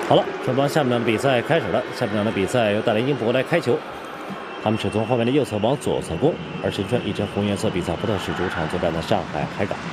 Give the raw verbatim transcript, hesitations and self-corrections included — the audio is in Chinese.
好了，双方下半场比赛开始了。下半场的比赛由大连英博来开球，他们是从后面的右侧往左侧攻，而身穿一身红颜色比萨福特是主场作战的上海海港。